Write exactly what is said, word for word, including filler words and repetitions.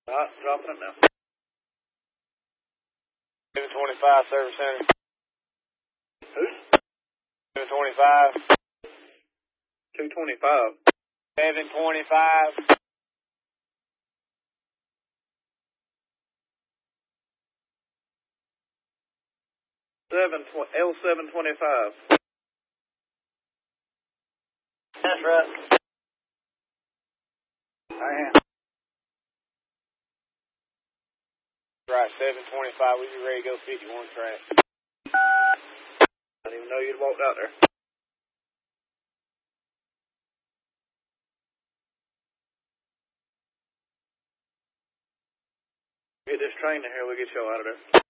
Alright, dropping it now. seven twenty-five Service Center. Who? seven twenty-five. two twenty-five. seven twenty-five. Seven tw- L seven twenty-five. That's right. I am. Right, seven twenty-five. We be ready to go fifty-one track. I didn't even know you'd walked out there. Get this train in here, we'll get y'all out of there.